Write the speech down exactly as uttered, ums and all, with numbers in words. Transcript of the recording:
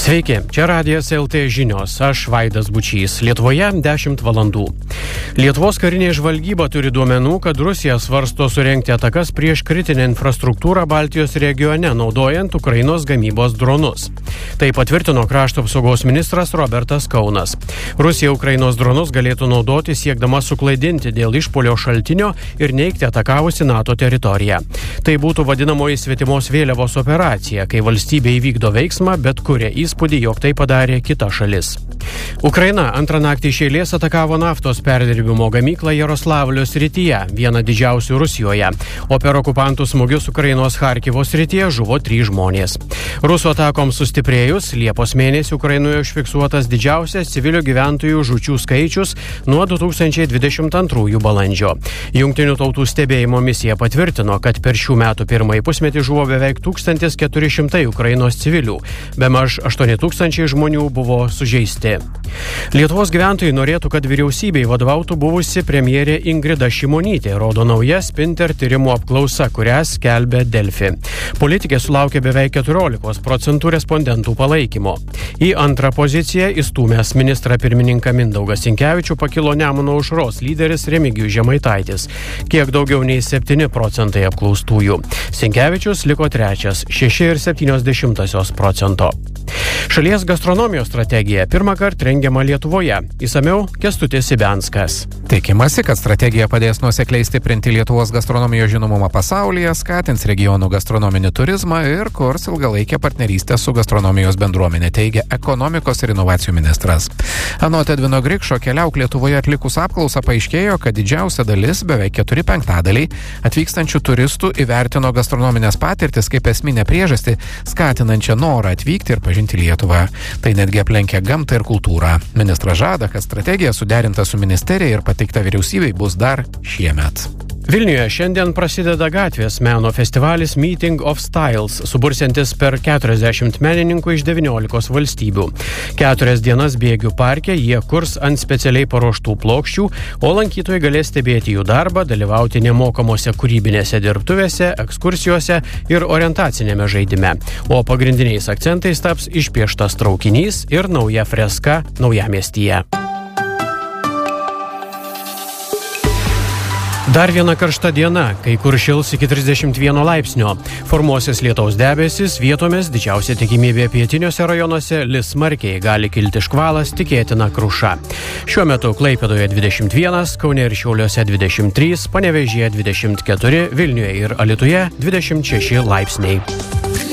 Sveiki, čia Radijas L T žinios, aš Vaidas Bučys. Lietuvoje dešimt valandų. Lietuvos karinė žvalgyba turi duomenų, kad Rusija svarsto surengti atakas prieš kritinę infrastruktūrą Baltijos regione, naudojant Ukrainos gamybos dronus. Tai patvirtino krašto apsaugos ministras Robertas Kaunas. Rusija Ukrainos dronus galėtų naudoti siekdama suklaidinti dėl išpuolio šaltinio ir neigti atakavusi NATO teritoriją. Tai būtų vadinamoji svetimos vėliavos operacija, kai valstybė įvykdo veiksmą, bet kuria įspūdį, jog tai padarė kita šalis. Ukraina antrą naktį iš eilės atakavo naftos perdirbimo gamyklą Jaroslavlio srityje, vieną didžiausių Rusijoje, o per okupantų smūgius Ukrainos Charkivo srityje žuvo trys žmonės. Rusų atakoms sustiprėjus, Liepos mėnesį Ukrainoje užfiksuotas didžiausias civilių gyventojų žūčių skaičius nuo du tūkstančiai dvidešimt antrųjų balandžio. Jungtinių tautų stebėjimo misija patvirtino, kad per šių metų pirmąjį pusmetį žuvo beveik tūkstantis keturi šimtai Ukrainos civilių, bemaž aštuoni tūkstančiai žmonių buvo sužeisti. Lietuvos gyventojai norėtų, kad vyriausybei vadovautų buvusi premjerė Ingrida Šimonytė, rodo nauja Spinter tyrimų apklausa, kurią skelbia Delfi. Politikė sulaukė beveik keturiolika procentų respondentų palaikymo. Į antrą poziciją įstūmęs ministrą pirmininką Mindaugą Sinkevičių pakilo Nemuno aušros lyderis Remigijus Žemaitaitis, kiek daugiau nei septyni procentai apklaustųjų. Sinkevičius liko trečias, šeši ir septynios dešimtosios procento. Šalies gastronomijos strategija pirmą kartą rengiama Lietuvoje. Įsamiau Kęstutis Ibenskas. Tikimasi, kad strategija padės nuosekliai stiprinti Lietuvos gastronomijos žinomumą pasaulyje, skatins regionų gastronominį turizmą ir kurs ilgalaikę partnerystę su gastronomijos bendruomenė, teigia ekonomikos ir inovacijų ministras. Anot Edvino Grikšo, Keliauk Lietuvoje atlikus apklausą paaiškėjo, kad didžiausia dalis, beveik keturi penktadaliai atvykstančių turistų įvertino gastronominės patirtis kaip esminę priežastį, skatinančią norą atvykti ir pažinti Lietuvą. Tai netgi aplenkia gamtą ir kultūrą. Ministras žada, kad strategija suderinta su ministerija ir pateikta vyriausybei bus dar šiemet. Vilniuje šiandien prasideda gatvės meno festivalis Meeting of Styles, subursiantis per keturiasdešimt menininkų iš devyniolikos valstybių. Keturias dienas bėgių parke jie kurs ant specialiai paruoštų plokščių, o lankytojai galės stebėti jų darbą, dalyvauti nemokamose kūrybinėse dirbtuvėse, ekskursijose ir orientacinėme žaidime. O pagrindiniais akcentais taps išpieštas traukinys ir nauja freska Naujamiestyje. Dar viena karšta diena, kai kur šils iki trisdešimt vieno laipsnio. Formuosis lietaus debesis, vietomis didžiausia tikimybė pietiniuose rajonuose lis smarkiai, gali kilti škvalas, tikėtina kruša. Šiuo metu Klaipėdoje dvidešimt vienas, Kaune ir Šiauliuose dvidešimt trys, Panevėžyje dvidešimt keturi, Vilniuje ir Alytuje dvidešimt šeši laipsniai.